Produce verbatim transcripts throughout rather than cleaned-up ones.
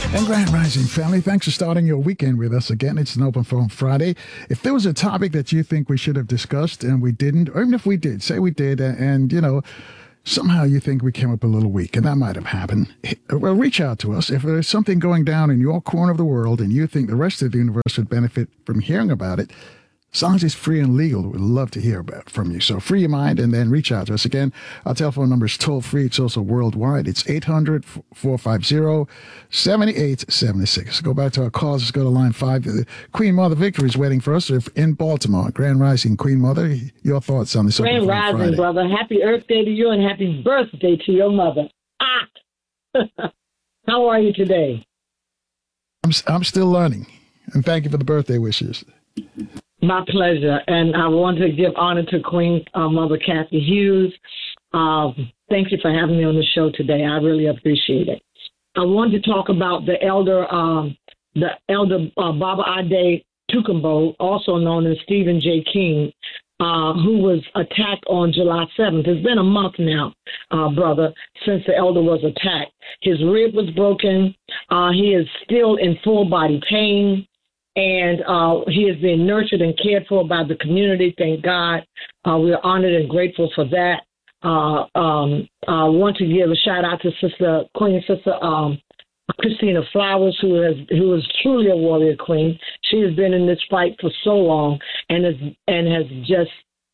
And Grand Rising family, thanks for starting your weekend with us again. It's an Open Phone Friday. If there was a topic that you think we should have discussed and we didn't, or even if we did, say we did, and, and you know, somehow you think we came up a little weak, and that might have happened, well, reach out to us. If there's something going down in your corner of the world and you think the rest of the universe would benefit from hearing about it, as long as it's free and legal, we'd love to hear about from you. So free your mind and then reach out to us. Again, our telephone number is toll free. It's also worldwide. It's eight hundred, four five zero, seven eight seven six. Go back to our calls. Let's go to line five. Queen Mother Victory is waiting for us in Baltimore. Grand Rising, Queen Mother. Your thoughts on this? Grand Rising, Friday. Brother. Happy Earth Day to you and happy birthday to your mother. Ah! How are you today? I'm, I'm still learning. And thank you for the birthday wishes. My pleasure. And I want to give honor to Queen uh, Mother Kathy Hughes. Uh, thank you for having me on the show today. I really appreciate it. I wanted to talk about the elder, um, the elder uh, Baba Ade Tukumbo, also known as Stephen J. King, uh, who was attacked on July seventh. It's been a month now, uh, brother, since the elder was attacked. His rib was broken. Uh, he is still in full body pain. And uh, he has been nurtured and cared for by the community. Thank God. Uh, we're honored and grateful for that. Uh, um, I want to give a shout out to Sister Queen Sister um, Christina Flowers, who has who is truly a warrior queen. She has been in this fight for so long and is and has just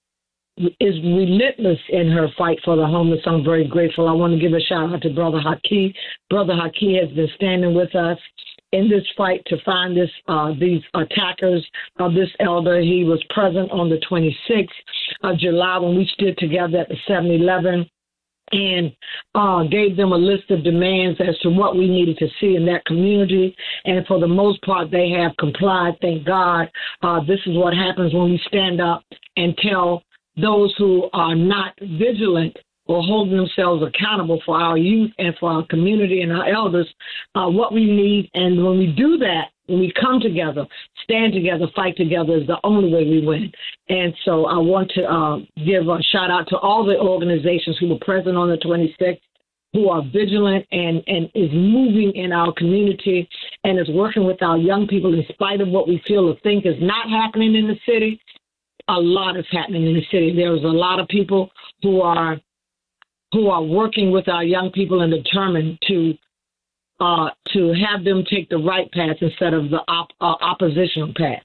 is relentless in her fight for the homeless. I'm very grateful. I want to give a shout out to Brother Haki. Brother Haki has been standing with us in this fight to find this uh, these attackers of this elder. He was present on the twenty-sixth of July when we stood together at the seven eleven and uh, gave them a list of demands as to what we needed to see in that community. And for the most part, they have complied, thank God. Uh, this is what happens when we stand up and tell those who are not vigilant or holding themselves accountable for our youth and for our community and our elders, uh, what we need. And when we do that, when we come together, stand together, fight together is the only way we win. And so I want to uh, give a shout out to all the organizations who were present on the twenty-sixth, who are vigilant and, and is moving in our community and is working with our young people in spite of what we feel or think is not happening in the city. A lot is happening in the city. There's a lot of people who are who are working with our young people and determined to uh, to have them take the right path instead of the op- uh, oppositional path.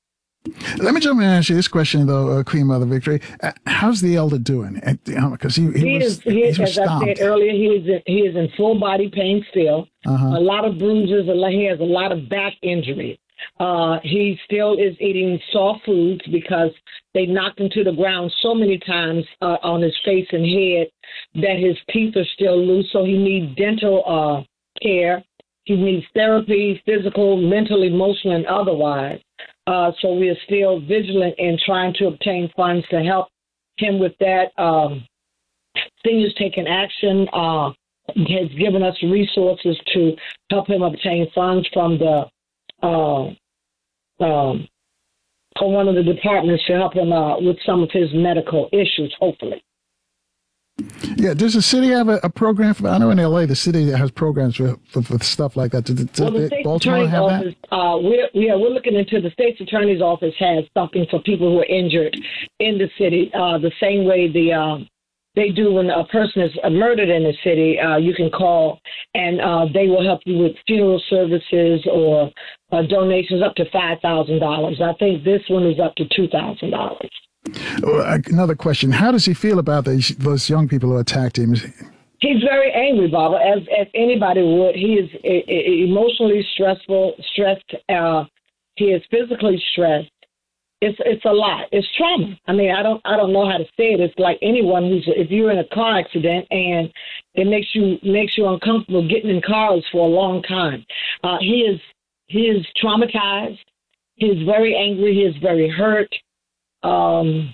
Let me jump in and ask you this question, though, uh, Queen Mother Victory. Uh, how's the elder doing? Because he, he, he was, is, he, he was as stomped. I said earlier, he is in, he is in full body pain still. Uh-huh. A lot of bruises. A lot, he has a lot of back injuries. Uh, he still is eating soft foods because they knocked him to the ground so many times uh, on his face and head that his teeth are still loose. So he needs dental uh, care. He needs therapy, physical, mental, emotional, and otherwise. Uh, so we are still vigilant in trying to obtain funds to help him with that. Um, Seniors Taking Action uh, has given us resources to help him obtain funds from the Uh, um, for one of the departments to help him uh, with some of his medical issues, hopefully. Yeah, does the city have a, a program for, I know in L A, the city has programs for, for, for stuff like that. Does, does well, the state's Baltimore attorney's have office, that? Uh, we're, yeah, we're looking into, the state's attorney's office has something for people who are injured in the city, uh, the same way the um, they do when a person is murdered in the city. Uh, you can call and uh, they will help you with funeral services or uh, donations up to five thousand dollars. I think this one is up to two thousand dollars. Another question. How does he feel about these, those young people who attacked him? He's very angry, Baba, as, as anybody would. He is uh, emotionally stressful, stressed. Uh, he is physically stressed. It's it's a lot. It's trauma. I mean, I don't I don't know how to say it. It's like anyone who's, if you're in a car accident and it makes you makes you uncomfortable getting in cars for a long time. Uh, he is he is traumatized. He is very angry. He is very hurt. Um,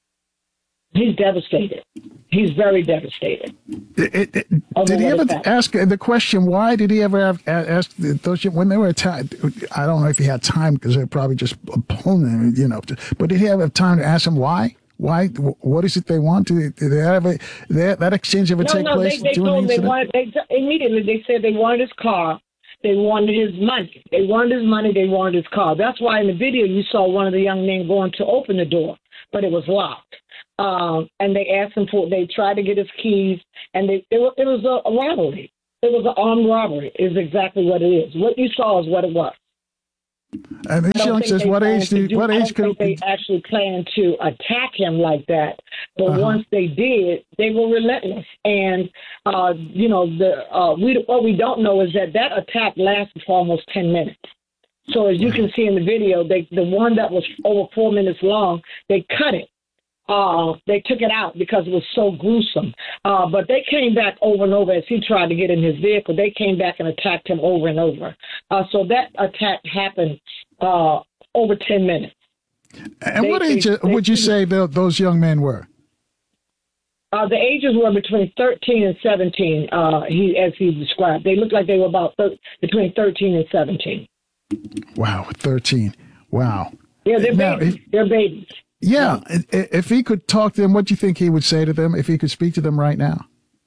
he's devastated. He's very devastated. It, it, did he ever ask the question, why did he ever have, ask those, when they were attacked? I don't know if he had time because they're probably just pulling, you know, but did he ever have time to ask him why? Why? What is it they want? Did they ever, that, that exchange ever no, take no, place they, they during told the they incident? wanted, they, immediately they said they wanted his car. They wanted his money. They wanted his money. They wanted his car. That's why in the video you saw one of the young men going to open the door, but it was locked. Um, and they asked him for, they tried to get his keys, and they, it, was, it was a, a robbery. It was an armed robbery is exactly what it is. What you saw is what it was. And this young says, what age do, do what age could they actually planned to attack him like that? But uh-huh. once they did, they were relentless. And uh, you know, the uh, we what we don't know is that that attack lasted for almost ten minutes. So as you can see in the video, they the one that was over four minutes long, they cut it. Uh, they took it out because it was so gruesome. Uh, but they came back over and over as he tried to get in his vehicle. They came back and attacked him over and over. Uh, so that attack happened uh, over ten minutes. And they, what age they, would they, you say the, those young men were? Uh, the ages were between thirteen and seventeen, uh, he, as he described. They looked like they were about thir- between thirteen and seventeen. Wow, thirteen. Wow. Yeah, they're now, babies. If, they're babies. Yeah, if he could talk to them, what do you think he would say to them if he could speak to them right now?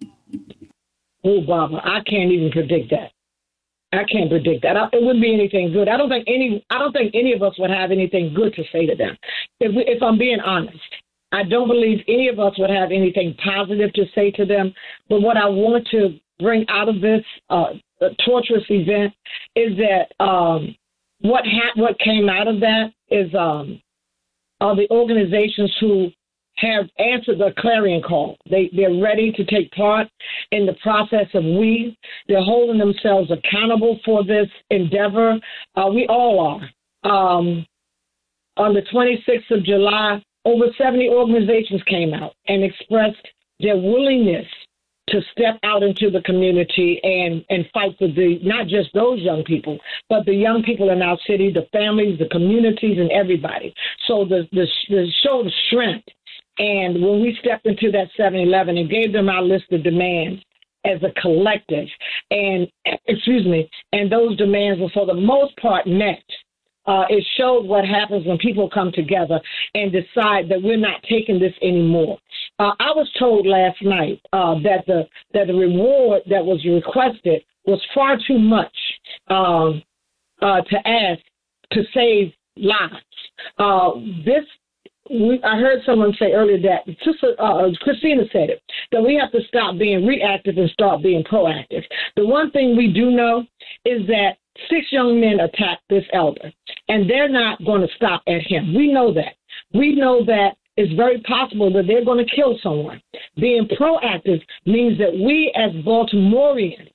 Oh, Barbara, I can't even predict that. I can't predict that. I, it wouldn't be anything good. I don't think any. I don't think any of us would have anything good to say to them. If, we, if I'm being honest, I don't believe any of us would have anything positive to say to them. But what I want to bring out of this uh, torturous event is that um, what ha- what came out of that is. Um, Are the organizations who have answered the clarion call. They, they're ready to take part in the process of we. They're holding themselves accountable for this endeavor. Uh, we all are. Um, on the twenty-sixth of July, over seventy organizations came out and expressed their willingness to step out into the community and, and fight for the, not just those young people, but the young people in our city, the families, the communities, and everybody. So the, the, the show of strength. And when we stepped into that seven eleven and gave them our list of demands as a collective, and, excuse me, and those demands were for the most part met. Uh, it showed what happens when people come together and decide that we're not taking this anymore. Uh, I was told last night uh, that the that the reward that was requested was far too much um, uh, to ask to save lives. Uh, this we, I heard someone say earlier that Sister uh, Christina said it, that we have to stop being reactive and start being proactive. The one thing we do know is that six young men attacked this elder, and they're not going to stop at him. We know that. We know that it's very possible that they're going to kill someone. Being proactive means that we as Baltimoreans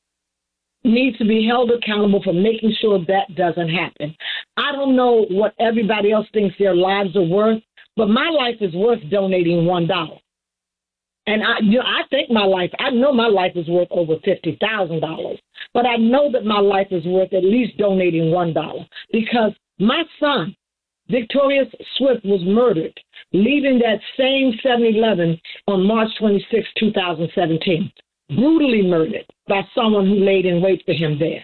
need to be held accountable for making sure that doesn't happen. I don't know what everybody else thinks their lives are worth, but my life is worth donating one dollar. And I, you know, I think my life, I know my life is worth over fifty thousand dollars, but I know that my life is worth at least donating one dollar because my son, Victorious Swift, was murdered, leaving that same seven eleven on March twenty-sixth, twenty seventeen, brutally murdered by someone who laid in wait for him there.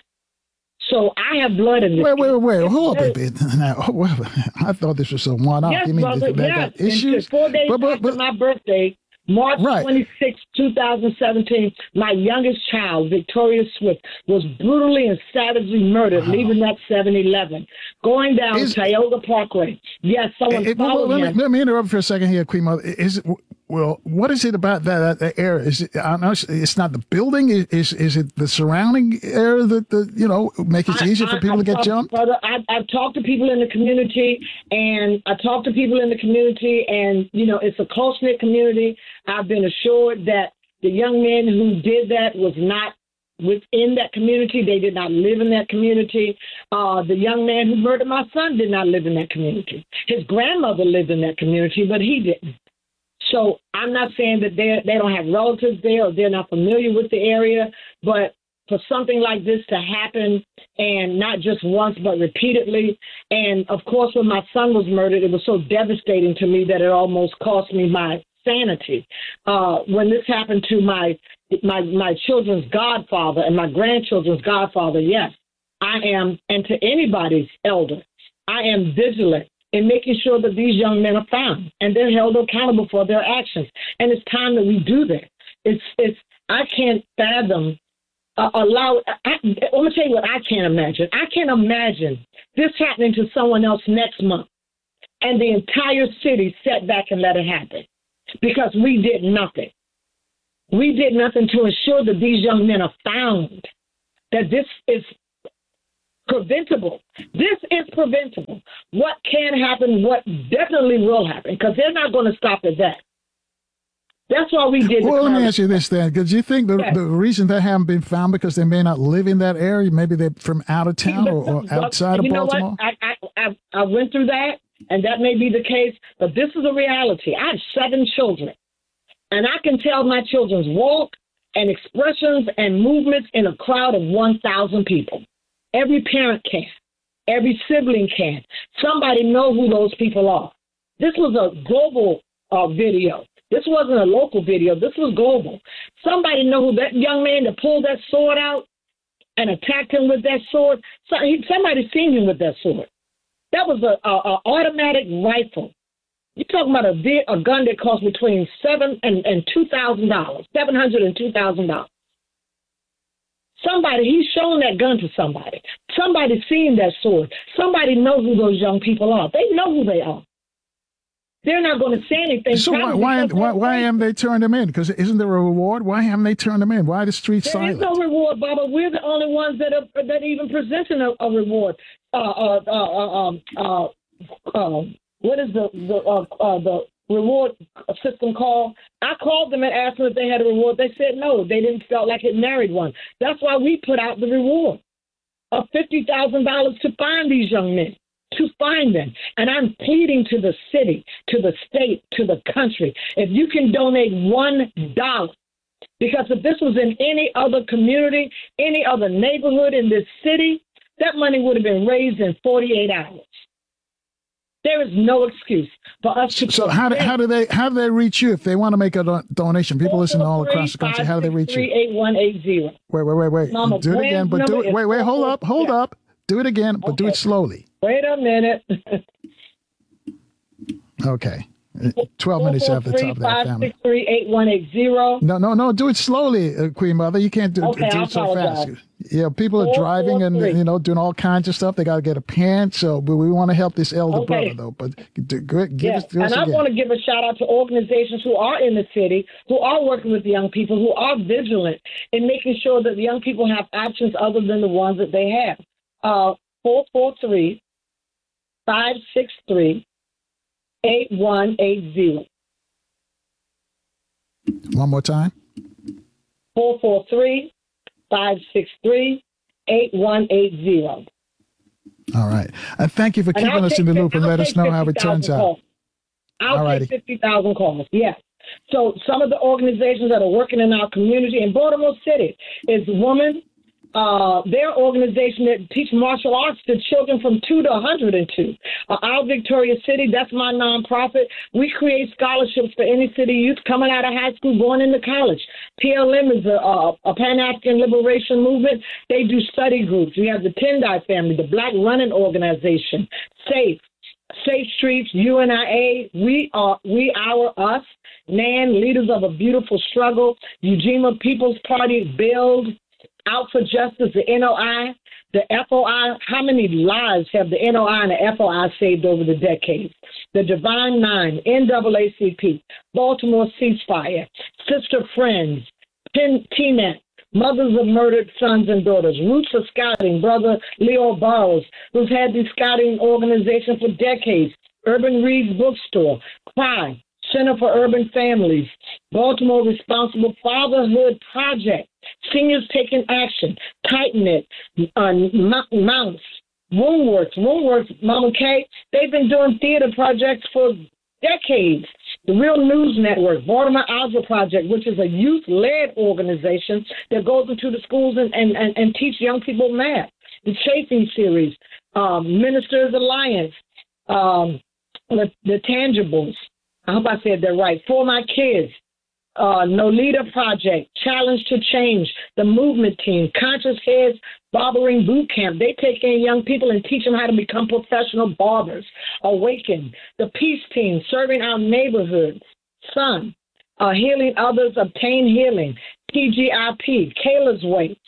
So I have blood in this. Wait, wait, wait, wait. Hold up a bit. Now, well, I thought this was a one-off. Yes, you mean brother, that yes. got issues? Four days but, but, after but, my birthday, March right. twenty-sixth, twenty seventeen, my youngest child, Victoria Swift, was brutally and savagely murdered, wow. leaving that seven eleven, going down Is, Tioga Parkway. Yes, someone it, followed well, let him. Me, let me interrupt for a second here, Queen Mother. Is it, well, what is it about that, that area? Is it, I know it's not the building. Is is, is it the surrounding area that, the, you know, make it easier for people I, to get talked, jumped? Brother, I, I've talked to people in the community, and I talked to people in the community, and, you know, it's a close-knit community. I've been assured that the young men who did that was not within that community. They did not live in that community. Uh, the young man who murdered my son did not live in that community. His grandmother lived in that community, but he didn't. So I'm not saying that they they don't have relatives there or they're not familiar with the area, but for something like this to happen, and not just once but repeatedly, and of course when my son was murdered, it was so devastating to me that it almost cost me my sanity. Uh, when this happened to my my my children's godfather and my grandchildren's godfather, yes, I am, and to anybody's elder, I am vigilant in making sure that these young men are found and they're held accountable for their actions. And it's time that we do that. It's it's I can't fathom uh, allow, I, I'm going to tell you what I can't imagine. I can't imagine this happening to someone else next month and the entire city sat back and let it happen because we did nothing. We did nothing to ensure that these young men are found, that this is preventable. This is preventable. What can happen, what definitely will happen, because they're not going to stop at that. That's why we did. Well, let me ask you this then, because you think the, yes. the reason they haven't been found because they may not live in that area, maybe they're from out of town or, or outside you of know Baltimore? What? I, I, I, I went through that, and that may be the case, but this is a reality. I have seven children, and I can tell my children's walk and expressions and movements in a crowd of one thousand people. Every parent can. Every sibling can. Somebody know who those people are. This was a global uh, video. This wasn't a local video. This was global. Somebody know who that young man that pulled that sword out and attacked him with that sword. So, he, somebody seen him with that sword. That was a, a, a automatic rifle. You're talking about a, a gun that cost between seven and, and two thousand dollars, seven hundred and two thousand dollars. Somebody, he's shown that gun to somebody. Somebody seen that sword. Somebody know who those young people are. They know who they are. They're not going to say anything. So why why why, why haven't they turned them in? Because isn't there a reward? Why haven't they turned them in? Why are the streets there silent? There is no reward, Baba. We're the only ones that are that even presenting a, a reward. Uh, uh, uh, um, uh, uh, what is the the uh, uh, the reward system called? I called them and asked them if they had a reward. They said no. They didn't feel like it married one. That's why we put out the reward of fifty thousand dollars to find these young men. To find them. And I'm pleading to the city, to the state, to the country, if you can donate one dollar, because if this was in any other community, any other neighborhood in this city, that money would have been raised in forty-eight hours. There is no excuse for us to. So how do, how do they how do they reach you if they want to make a do- donation? People listen all across the country. How do they reach you? three eight one eight zero. Wait, wait, wait, wait. Mama, do it again, but do it. Wait, wait, hold up, hold yeah. up. Do it again, but okay. do it slowly. Wait a minute. Okay. twelve minutes after the top of that family. five six three, eight one eight zero. No, no, no. Do it slowly, uh, Queen Mother. You can't do, okay, do it so fast. Yeah, people are driving and, you know, doing all kinds of stuff. They got to get a pen. So we, we want to help this elder okay. brother, though. But do, give yes. us, give us And I again. want to give a shout out to organizations who are in the city, who are working with young people, who are vigilant in making sure that the young people have options other than the ones that they have. Uh, four four three, five six three, eight one eight zero. One more time. four four three, five six three, eight one eight zero. All right. And thank you for keeping us in the loop and I'll let us know how it turns out. I'll All take fifty thousand calls, yes. So some of the organizations that are working in our community in Baltimore City is Women. Uh, their organization that teach martial arts to children from two to one hundred two. Uh, our Victoria City, that's my nonprofit. We create scholarships for any city youth coming out of high school, going into college. P L M is a, a, a Pan-African Liberation Movement. They do study groups. We have the Tendai family, the Black Running Organization, SAFE, Safe Streets, U N I A. We are, we, our, us, N A N, Leaders of a Beautiful Struggle, Ujima People's Party, Build, Out for Justice, the N O I, the F O I. How many lives have the N O I and the F O I saved over the decades? The Divine Nine, N double A C P, Baltimore Ceasefire, Sister Friends, P N E T, Mothers of Murdered Sons and Daughters, Roots of Scouting, Brother Leo Burrows, who's had the scouting organization for decades, Urban Reads Bookstore, Cry, Center for Urban Families, Baltimore Responsible Fatherhood Project, Seniors Taking Action, Tighten It, uh, Mounts, Woundworks, Woundworks, Mama K, they've been doing theater projects for decades. The Real News Network, Baltimore Algebra Project, which is a youth-led organization that goes into the schools and, and, and, and teach young people math. The Chafing Series, um, Ministers Alliance, um, the, the Tangibles, I hope I said that right, For My Kids, uh, Nolita Project, Challenge to Change, the Movement Team, Conscious Heads Barbering Boot Camp. They take in young people and teach them how to become professional barbers. Awaken, the Peace Team, Serving Our Neighborhoods, Sun, uh, Healing Others, Obtain Healing, T G I P, Kayla's Way,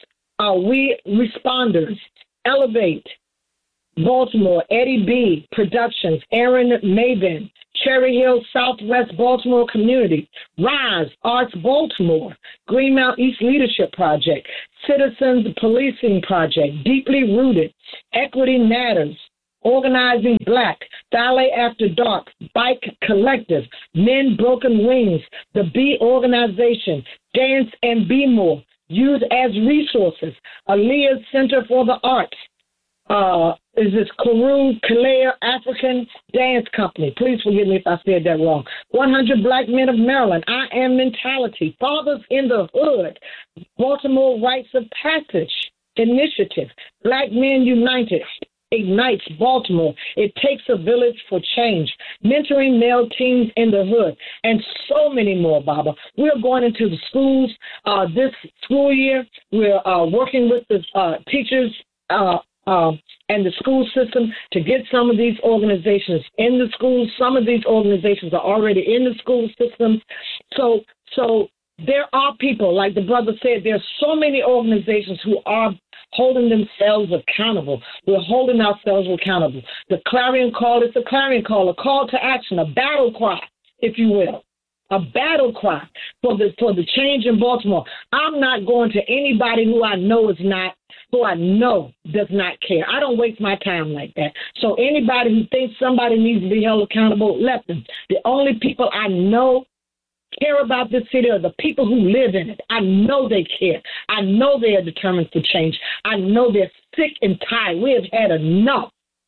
uh, We Responders, Elevate, Baltimore, Eddie B. Productions, Aaron Mabin, Cherry Hill Southwest Baltimore Community, Rise Arts Baltimore, Greenmount East Leadership Project, Citizens Policing Project, Deeply Rooted, Equity Matters, Organizing Black, Ballet After Dark, Bike Collective, Men Broken Wings, the B Organization, Dance and Be More, Use as Resources, Aaliyah Center for the Arts, uh, is this Karoo Kalea African Dance Company. Please forgive me if I said that wrong. one hundred Black Men of Maryland, I Am Mentality, Fathers in the Hood, Baltimore Rites of Passage Initiative, Black Men United, Ignites Baltimore, It Takes a Village for Change, Mentoring Male Teens in the Hood, and so many more, Baba. We're going into the schools uh, this school year. We're uh, working with the uh, teachers uh, uh, and the school system to get some of these organizations in the schools. Some of these organizations are already in the school system. So, so there are people, like the brother said, there's so many organizations who are holding themselves accountable. We're holding ourselves accountable. The clarion call is a clarion call, a call to action, a battle cry, if you will, a battle cry for the for the change in Baltimore. I'm not going to anybody who I know is not, who I know does not care. I don't waste my time like that. So anybody who thinks somebody needs to be held accountable, let them. The only people I know care about this city are the people who live in it. I know they care. I know they are determined to change. I know they're sick and tired. We have had enough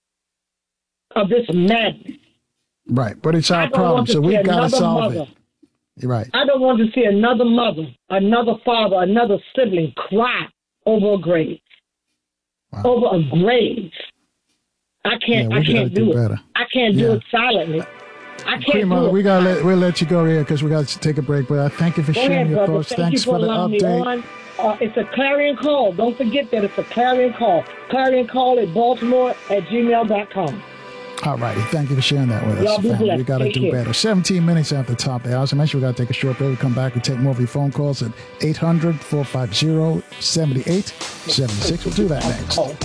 of this madness. Right, but it's our problem, so we've got to solve mother. it. You're right. I don't want to see another mother, another father, another sibling cry over a grave. Wow. Over a grave. I can't. Yeah, I can't do, do it. Better. I can't do yeah. it silently. I can't Prima, do it. We gotta let, we'll let you go here because we got to take a break. But I thank you for Go sharing ahead, your brother. thoughts. Thank Thanks you for, for the update. Uh, it's a clarion call. Don't forget that it's a clarion call. Clarion call at Baltimore at gmail dot com. All righty. Thank you for sharing that with Y'all us. be Family. blessed. We got to Take do care. better. seventeen minutes after the top of the hour. So I mentioned we got to take a short break. We come back and take more of your phone calls at eight hundred, four five zero, seven eight seven six. We'll do that next. Oh.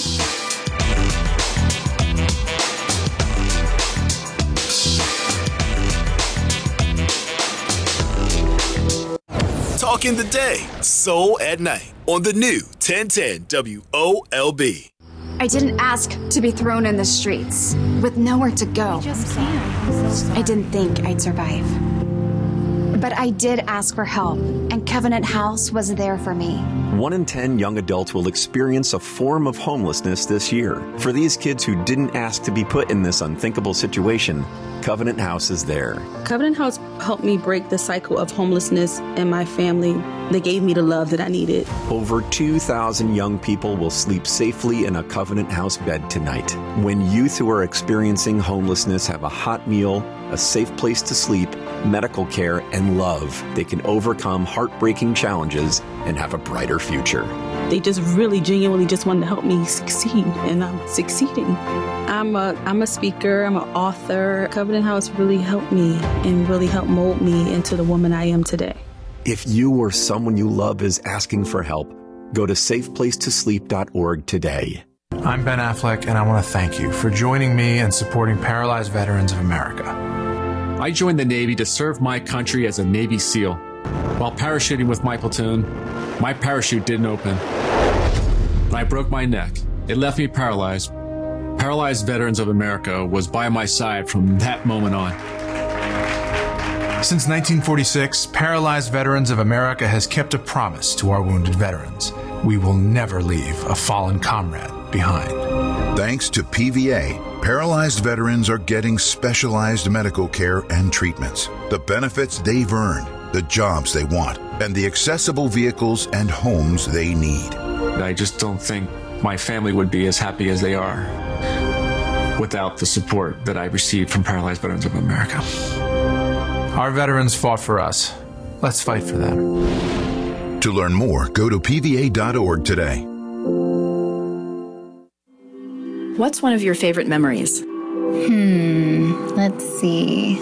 Talking the day, soul at night on the new ten ten W O L B. I didn't ask to be thrown in the streets with nowhere to go. Just can't. I didn't think I'd survive. But I did ask for help, and Covenant House was there for me. One in ten young adults will experience a form of homelessness this year. For these kids who didn't ask to be put in this unthinkable situation, Covenant House is there. Covenant House helped me break the cycle of homelessness in my family. They gave me the love that I needed. Over two thousand young people will sleep safely in a Covenant House bed tonight. When youth who are experiencing homelessness have a hot meal, a safe place to sleep, medical care, and love, they can overcome heartbreaking challenges and have a brighter future. They just really genuinely just wanted to help me succeed, and I'm succeeding. I'm a I'm a speaker, I'm an author. Covenant House really helped me and really helped mold me into the woman I am today. If you or someone you love is asking for help, go to safe place to sleep dot org today. I'm Ben Affleck, and I want to thank you for joining me and supporting Paralyzed Veterans of America. I joined the Navy to serve my country as a Navy SEAL. While parachuting with my platoon, my parachute didn't open. I broke my neck. It left me paralyzed. Paralyzed Veterans of America was by my side from that moment on. Since nineteen forty-six, Paralyzed Veterans of America has kept a promise to our wounded veterans. We will never leave a fallen comrade behind. Thanks to P V A, paralyzed veterans are getting specialized medical care and treatments, the benefits they've earned, the jobs they want, and the accessible vehicles and homes they need. I just don't think my family would be as happy as they are without the support that I received from Paralyzed Veterans of America. Our veterans fought for us. Let's fight for them. To learn more, go to P V A dot org today. What's one of your favorite memories? Hmm, let's see.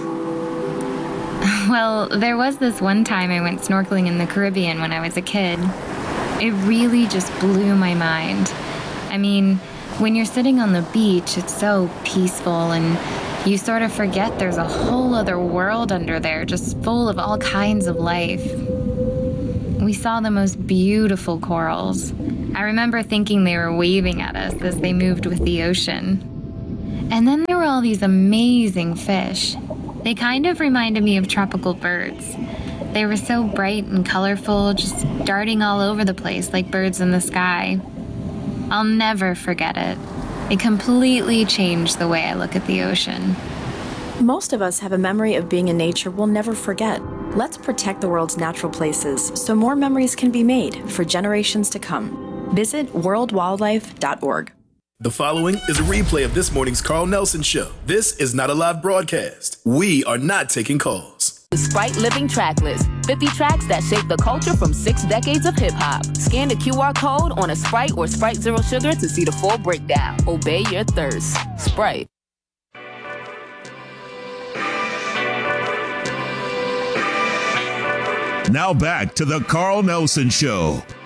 Well, there was this one time I went snorkeling in the Caribbean when I was a kid. It really just blew my mind. I mean, when you're sitting on the beach, it's so peaceful and you sort of forget there's a whole other world under there, just full of all kinds of life. We saw the most beautiful corals. I remember thinking they were waving at us as they moved with the ocean. And then there were all these amazing fish. They kind of reminded me of tropical birds. They were so bright and colorful, just darting all over the place like birds in the sky. I'll never forget it. It completely changed the way I look at the ocean. Most of us have a memory of being in nature we'll never forget. Let's protect the world's natural places so more memories can be made for generations to come. Visit world wildlife dot org. The following is a replay of this morning's Carl Nelson Show. This is not a live broadcast. We are not taking calls. The Sprite Living Track List. fifty tracks that shape the culture from six decades of hip-hop. Scan the Q R code on a Sprite or Sprite Zero Sugar to see the full breakdown. Obey your thirst. Sprite. Now back to the Carl Nelson Show